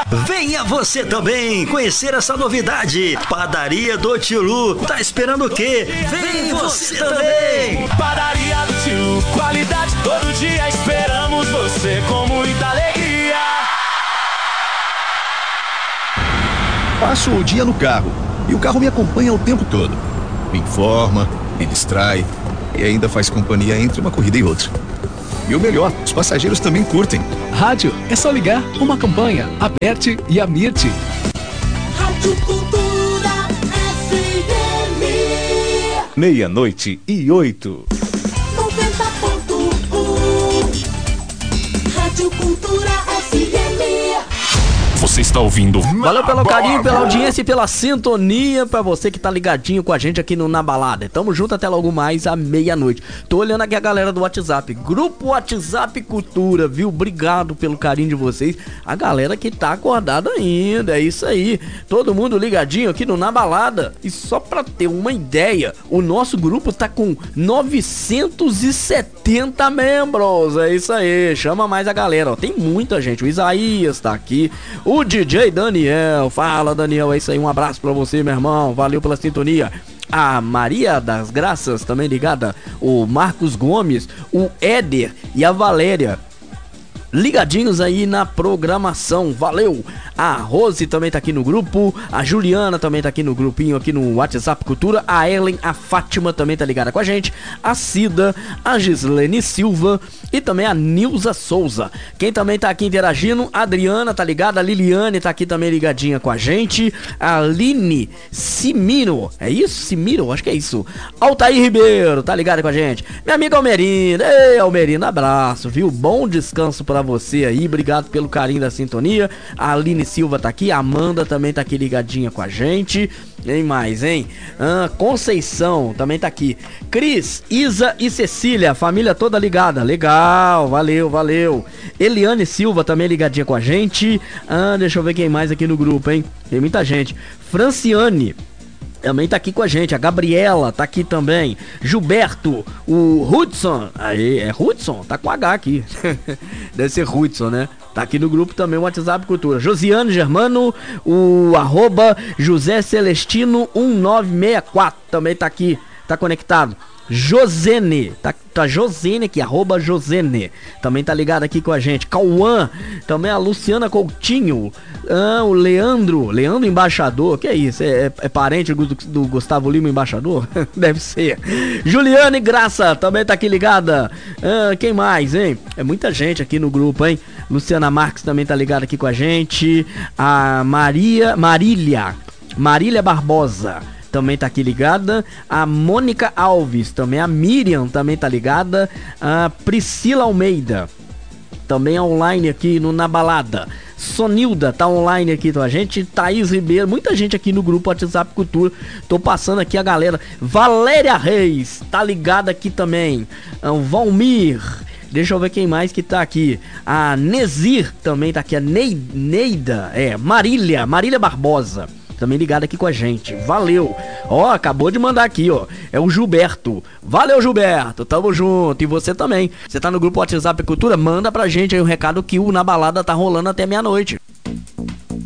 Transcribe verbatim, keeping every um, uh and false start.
Venha você também conhecer essa novidade. Padaria do Tio Lu. Tá esperando o quê? Vem você também. Padaria do Tio Lu, qualidade todo dia. Esperamos você com muita alegria. Passo o dia no carro e o carro me acompanha o tempo todo. Me informa, me distrai e ainda faz companhia entre uma corrida e outra. E o melhor, os passageiros também curtem. Rádio, é só ligar, uma campanha, aperte e amite. Rádio Cultura F M. Meia-noite e oito. noventa ponto um. Rádio Cultura F M. Você está ouvindo. Valeu pelo carinho, pela audiência e pela sintonia pra você que tá ligadinho com a gente aqui no Na Balada. Tamo junto até logo mais à meia-noite. Tô olhando aqui a galera do WhatsApp, Grupo WhatsApp Cultura, viu? Obrigado pelo carinho de vocês. A galera que tá acordada ainda, é isso aí. Todo mundo ligadinho aqui no Na Balada. E só pra ter uma ideia, o nosso grupo tá com novecentos e setenta membros. É isso aí, chama mais a galera, ó. Tem muita gente, o Isaías tá aqui, o D J Daniel, fala Daniel, é isso aí, um abraço pra você, meu irmão, valeu pela sintonia. A Maria das Graças também ligada, o Marcos Gomes, o Éder e a Valéria ligadinhos aí na programação, valeu. A Rose também tá aqui no grupo, a Juliana também tá aqui no grupinho, aqui no WhatsApp Cultura, a Ellen, a Fátima também tá ligada com a gente, a Cida, a Gislene Silva e também a Nilza Souza. Quem também tá aqui interagindo, a Adriana tá ligada, a Liliane tá aqui também ligadinha com a gente, a Aline Simiro, é isso? Simiro? Acho que é isso. Altair Ribeiro tá ligada com a gente, minha amiga Almerina, ei Almerina, abraço, viu? Bom descanso pra você aí, obrigado pelo carinho da sintonia. A Aline Silva tá aqui, a Amanda também tá aqui ligadinha com a gente. Tem mais, hein? Ah, Conceição também tá aqui. Cris, Isa e Cecília, família toda ligada. Legal, valeu, valeu. Eliane Silva também ligadinha com a gente. Ah, deixa eu ver quem mais aqui no grupo, hein? Tem muita gente. Franciane também tá aqui com a gente, a Gabriela tá aqui também, Gilberto, o Hudson, aí é Hudson, tá com H aqui, deve ser Hudson, né? Tá aqui no grupo também o WhatsApp Cultura. Josiane Germano, o arroba José Celestino um nove seis quatro também tá aqui, tá conectado. Josene, tá, tá Josene aqui, arroba Josene, também tá ligado aqui com a gente. Cauã, também a Luciana Coutinho, ah, o Leandro, Leandro Embaixador, que é isso? É, é, é parente do, do Gustavo Lima Embaixador? Deve ser. Juliane Graça, também tá aqui ligada. Ah, quem mais, hein? É muita gente aqui no grupo, hein? Luciana Marques também tá ligada aqui com a gente. A Maria, Marília, Marília Barbosa também tá aqui ligada, a Mônica Alves, também a Miriam também tá ligada, a Priscila Almeida também online aqui no Na Balada, Sonilda tá online aqui com a gente, Thaís Ribeiro, muita gente aqui no grupo WhatsApp Cultura, tô passando aqui a galera, Valéria Reis tá ligada aqui também, o Valmir, deixa eu ver quem mais que tá aqui, a Nezir também tá aqui, a Neida, é, Marília, Marília Barbosa também ligado aqui com a gente, valeu. Ó, acabou de mandar aqui, ó, é o Gilberto, valeu Gilberto, tamo junto, e você também, você tá no grupo WhatsApp Cultura, manda pra gente aí um recado que o Na Balada tá rolando até meia-noite.